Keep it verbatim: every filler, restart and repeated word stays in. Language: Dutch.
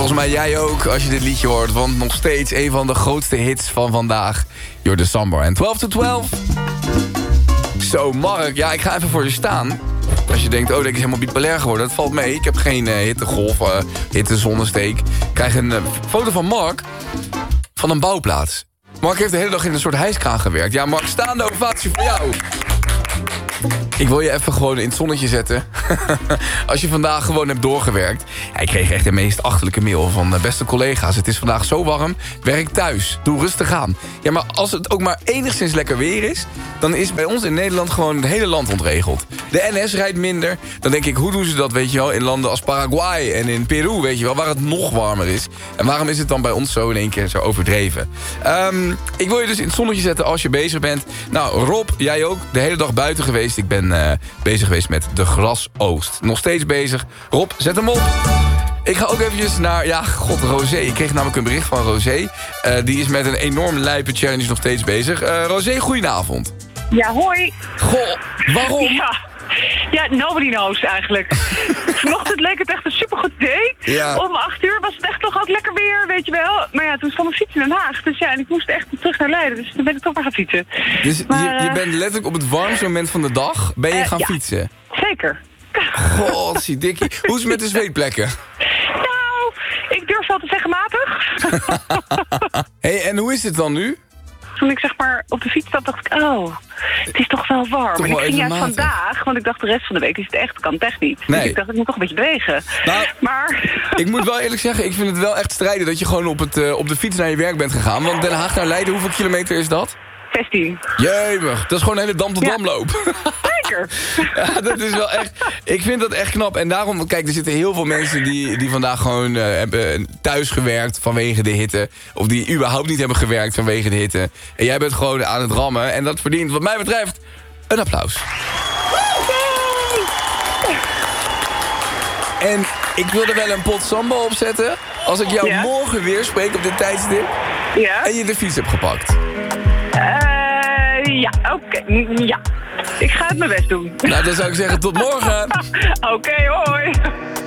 Volgens mij jij ook, als je dit liedje hoort. Want nog steeds een van de grootste hits van vandaag. You're the Summer. En twaalf to twaalf. Zo, Mark. Ja, ik ga even voor je staan. Als je denkt, oh, dat is helemaal bipolair geworden. Dat valt mee. Ik heb geen uh, hittegolf, uh, hittezonnesteek. Ik krijg een uh, foto van Mark van een bouwplaats. Mark heeft de hele dag in een soort hijskraan gewerkt. Ja, Mark, staande ovatie voor jou. Ik wil je even gewoon in het zonnetje zetten. Als je vandaag gewoon hebt doorgewerkt. Ja, ik kreeg echt de meest achterlijke mail van de beste collega's. Het is vandaag zo warm. Werk thuis. Doe rustig aan. Ja, maar als het ook maar enigszins lekker weer is, dan is bij ons in Nederland gewoon het hele land ontregeld. De N S rijdt minder. Dan denk ik, hoe doen ze dat, weet je wel, in landen als Paraguay en in Peru, weet je wel, waar het nog warmer is. En waarom is het dan bij ons zo in één keer zo overdreven? Um, ik wil je dus in het zonnetje zetten als je bezig bent. Nou, Rob, jij ook. De hele dag buiten geweest. Ik ben uh, bezig geweest met de grasoogst. Nog steeds bezig. Rob, zet hem op. Ik ga ook eventjes naar, ja, god, Rosé. Ik kreeg namelijk een bericht van Rosé. Uh, die is met een enorm lijpe challenge nog steeds bezig. Uh, Rosé, goedenavond. Ja, hoi. Goh, waarom? Ja. Ja, nobody knows eigenlijk. Vanochtend leek het echt een supergoed date. Ja. Om acht uur was het echt toch ook lekker weer, weet je wel. Maar ja, toen stond ik fietsen in Den Haag. Dus ja, en ik moest echt terug naar Leiden. Dus toen ben ik toch maar gaan fietsen. Dus maar, je, je bent letterlijk op het warmste moment van de dag ben je uh, gaan ja, fietsen? Zeker. God, zie dikkie. Hoe is het met de zweetplekken? Nou, ik durf wel te zeggen matig. Hey, en hoe is het dan nu? Toen ik zeg maar op de fiets zat, dacht ik, oh, het is toch wel warm. Toch en ik wel ging juist matig. Vandaag, want ik dacht de rest van de week is het echt, kan het echt niet. Nee. Dus ik dacht, ik moet toch een beetje bewegen. Nou, maar ik moet wel eerlijk zeggen, ik vind het wel echt strijden dat je gewoon op, het, uh, op de fiets naar je werk bent gegaan. Want Den Haag naar Leiden, hoeveel kilometer is dat? zestien. Jemig, dat is gewoon een hele dam-tot-damloop. Zeker. Ja, dat is wel echt, ik vind dat echt knap. En daarom, kijk, er zitten heel veel mensen die, die vandaag gewoon uh, hebben thuis gewerkt vanwege de hitte. Of die überhaupt niet hebben gewerkt vanwege de hitte. En jij bent gewoon aan het rammen. En dat verdient, wat mij betreft, een applaus. En ik wil er wel een pot samba op zetten als ik jou ja? morgen weer spreek op dit tijdstip. Ja? En je de fiets hebt gepakt. Uh, ja, oké. Okay. Ja. Ik ga het mijn best doen. Nou, dan zou ik zeggen tot morgen. Oké, okay, hoi.